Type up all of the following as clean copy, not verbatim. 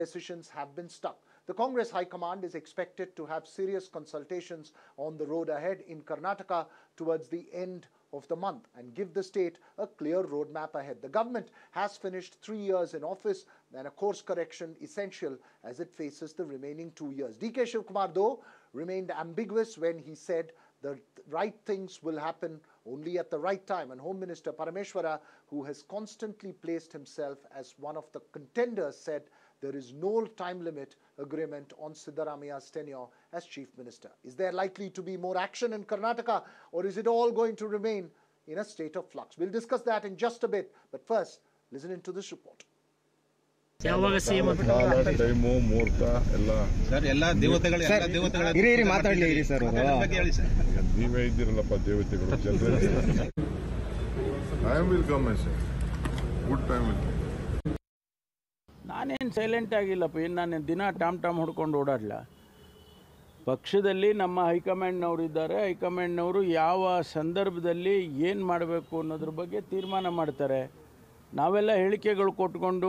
decisions have been stuck. The Congress High Command is expected to have serious consultations on the road ahead in Karnataka towards the end of the month and give the state a clear roadmap ahead. The government has finished 3 years in office and a course correction essential as it faces the remaining 2 years. DK Shivkumar, though, remained ambiguous when he said the right things will happen only at the right time. And Home Minister Parameshwara, who has constantly placed himself as one of the contenders, said there is no time limit agreement on Siddaramaia's tenure as Chief Minister. Is there likely to be more action in Karnataka, or is it all going to remain in a state of flux? We'll discuss that in just a bit. But first, listen into this report. ಯಾವಾಗ CM time ಮುಹೂರ್ತ ಎಲ್ಲ sir ಎಲ್ಲ ದೇವತೆಗಳು ಎಲ್ಲ ದೇವತೆಗಳ ಹಿರಿಯರಿ ಮಾತಾಡಲಿ ಇರಿ sir ಹೇಳಿ ಸರ್ ನೀವೇ ಇದ್ದೀರಲ್ಲಪ್ಪ ದೇವತೆಗಳು ಜನರೇ time will come sir good time will come ನಾನೇನು ಸೈಲೆಂಟ್ ಆಗಿಲ್ಲಪ್ಪ ಏನು ನಾನು ದಿನ ಟಾಮ್ ಹೊಡ್ಕೊಂಡು ಓಡಾಡಲ್ಲ ಪಕ್ಷದಲ್ಲಿ ನಮ್ಮ ಹೈಕಮಾಂಡ್ನವರು ಇದ್ದಾರೆ ಹೈಕಮಾಂಡ್ನವರು ಯಾವ ಸಂದರ್ಭದಲ್ಲಿ ಏನು ಮಾಡಬೇಕು ಅನ್ನೋದ್ರ ಬಗ್ಗೆ ತೀರ್ಮಾನ ಮಾಡ್ತಾರೆ ನಾವೆಲ್ಲ ಹೇಳಿಕೆಗಳು ಕೊಟ್ಕೊಂಡು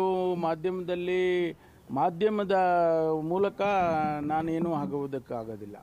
ಮಾಧ್ಯಮದ ಮೂಲಕ ನಾನೇನು ಆಗುವುದಕ್ಕಾಗೋದಿಲ್ಲ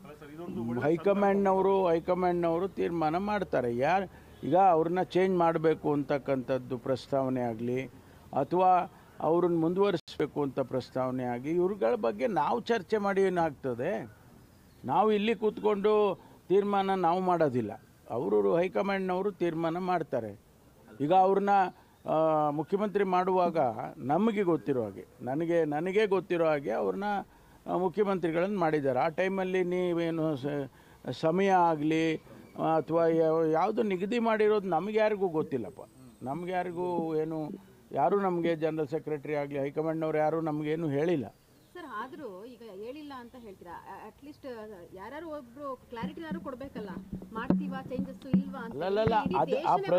ಹೈಕಮಾಂಡ್ನವರು ತೀರ್ಮಾನ ಮಾಡ್ತಾರೆ ಈಗ ಅವ್ರನ್ನ ಚೇಂಜ್ ಮಾಡಬೇಕು ಅಂತಕ್ಕಂಥದ್ದು ಪ್ರಸ್ತಾವನೆ ಆಗಲಿ ಅಥವಾ ಅವ್ರನ್ನ ಮುಂದುವರಿಸಬೇಕು ಅಂತ ಪ್ರಸ್ತಾವನೆ ಆಗಿ ಇವ್ರುಗಳ ಬಗ್ಗೆ ನಾವು ಚರ್ಚೆ ಮಾಡಿ ಏನಾಗ್ತದೆ ನಾವು ಇಲ್ಲಿ ಕೂತ್ಕೊಂಡು ತೀರ್ಮಾನ ನಾವು ಮಾಡೋದಿಲ್ಲ ಅವರು ಹೈಕಮಾಂಡ್ನವರು ತೀರ್ಮಾನ ಮಾಡ್ತಾರೆ ಈಗ ಅವ್ರನ್ನ ಮುಖ್ಯಮಂತ್ರಿ ಮಾಡುವಾಗ ನಮಗೆ ಗೊತ್ತಿರೋ ಹಾಗೆ ನನಗೆ ಗೊತ್ತಿರೋ ಹಾಗೆ ಅವ್ರನ್ನ ಮುಖ್ಯಮಂತ್ರಿಗಳನ್ನು ಮಾಡಿದ್ದಾರೆ ಆ ಟೈಮಲ್ಲಿ ನೀವೇನು ಸಮಯ ಆಗಲಿ ಅಥವಾ ಯಾವುದು ನಿಗದಿ ಮಾಡಿರೋದು ನಮಗೆ ಯಾರಿಗೂ ಗೊತ್ತಿಲ್ಲಪ್ಪ ನಮ್ಗೆ ಯಾರಿಗೂ ಯಾರೂ ನಮಗೆ ಜನರಲ್ ಸೆಕ್ರೆಟರಿ ಆಗಲಿ ಹೈಕಮಾಂಡ್ನವ್ರು ಯಾರೂ ನಮಗೇನು ಹೇಳಿಲ್ಲ ಸರ್ ಆದರೂ ಈಗ ಹೇಳಿಲ್ಲ ಅಂತ ಹೇಳ್ತೀರಾ ಅಟ್ಲೀಸ್ಟ್ ಯಾರು ಒಬ್ರು ಕ್ಲಾರಿಟಿನಾರು ಕೊಡಬೇಕಲ್ಲ ಮಾಡ್ತೀವಾ ಚೇಂಜಸ್ ಇಲ್ವಾ ಅಂತ ಅಲ್ಲಲ್ಲ ಅದು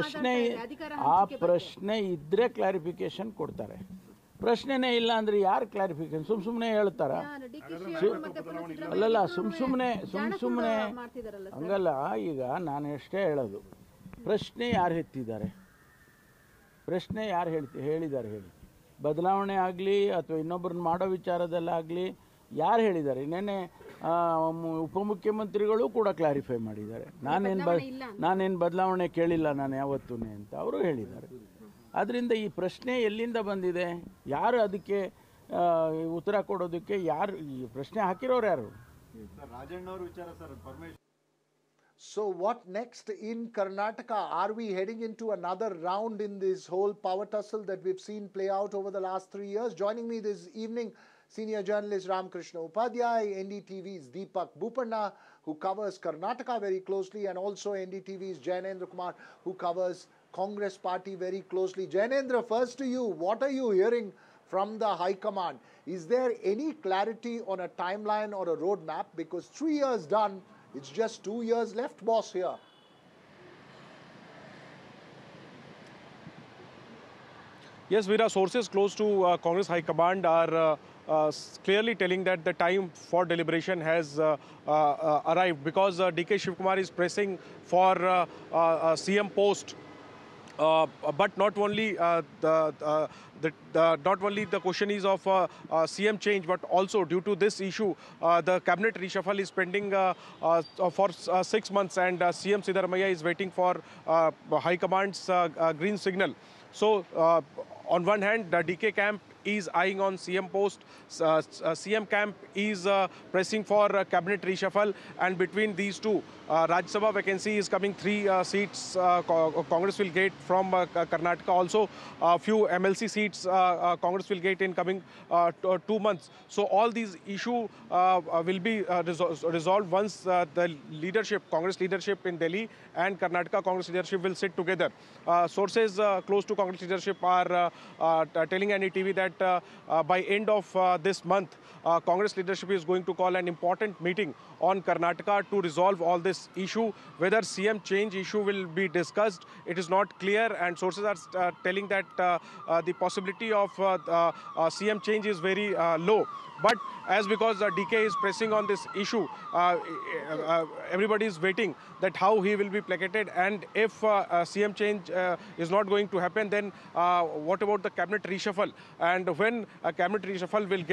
ಆ ಪ್ರಶ್ನೆ ಇದ್ರೆ ಕ್ಲಾರಿಫಿಕೇಶನ್ ಕೊಡ್ತಾರೆ ಪ್ರಶ್ನೆನೇ ಇಲ್ಲ ಅಂದ್ರೆ ಯಾರು ಕ್ಲಾರಿಫಿಕೇಶನ್ ಸುಮ್ಮನೆ ಹೇಳ್ತಾರ ಅಲ್ಲಲ್ಲ ಸುಮ್ಮನೆ ಹಂಗಲ್ಲ ಈಗ ನಾನು ಎಷ್ಟೇ ಹೇಳೋದು ಪ್ರಶ್ನೆ ಯಾರು ಎತ್ತಿದ್ದಾರೆ ಪ್ರಶ್ನೆ ಯಾರು ಹೇಳಿದ್ದಾರೆ ಹೇಳಿ ಬದಲಾವಣೆ ಆಗಲಿ ಅಥವಾ ಇನ್ನೊಬ್ಬರನ್ನ ಮಾಡೋ ವಿಚಾರದಲ್ಲಾಗಲಿ ಯಾರು ಹೇಳಿದ್ದಾರೆ ನೆನ್ನೆ ಉಪಮುಖ್ಯಮಂತ್ರಿಗಳು ಕೂಡ ಕ್ಲಾರಿಫೈ ಮಾಡಿದ್ದಾರೆ ನಾನೇನು ಬದಲಾವಣೆ ಕೇಳಿಲ್ಲ ನಾನು ಯಾವತ್ತೂ ಅಂತ ಅವರು ಹೇಳಿದ್ದಾರೆ ಆದ್ದರಿಂದ ಈ ಪ್ರಶ್ನೆ ಎಲ್ಲಿಂದ ಬಂದಿದೆ ಯಾರು ಅದಕ್ಕೆ ಉತ್ತರ ಕೊಡೋದಕ್ಕೆ ಯಾರು ಈ ಪ್ರಶ್ನೆ ಹಾಕಿರೋರು ಯಾರು ರಾಜಣ್ಣವರು ವಿಚಾರ sir Parameshwar So what next in Karnataka? Are we heading into another round in this whole power tussle that we've seen play out over the last 3 years? Joining me this evening, senior journalist Ramkrishna Upadhyay, NDTV's Deepak Bopanna, who covers Karnataka very closely, and also NDTV's Jayanendra Kumar, who covers Congress party very closely. Jayanendra, first to you, what are you hearing from the High Command? Is there any clarity on a timeline or a roadmap? Because 3 years done, it's just 2 years left, boss, here. Yes, Veera, sources close to Congress High Command are clearly telling that the time for deliberation has arrived because DK Shivkumar is pressing for CM post. But not only the question is of CM change, but also due to this issue, the cabinet reshuffle is pending for 6 months, and CM Siddaramaiah is waiting for High Command's green signal. So, on one hand, the DK camp is eyeing on CM post. CM camp is pressing for cabinet reshuffle, and between these two, Rajya Sabha vacancy is coming 3 seats. Congress will get from Karnataka. Also, a few MLC seats Congress will get in coming 2 months. So all these issues will be resolved once the leadership, Congress leadership in Delhi and Karnataka Congress leadership will sit together. Sources close to Congress leadership are telling NDTV that by end of this month, Congress leadership is going to call an important meeting on Karnataka to resolve all this issue. Whether CM change issue will be discussed, it is not clear, and sources are telling that the possibility of CM change is very low. But as because DK is pressing on this issue, everybody is waiting that how he will be placated, and if CM change is not going to happen, then what about the cabinet reshuffle? And and when a cabinet reshuffle will get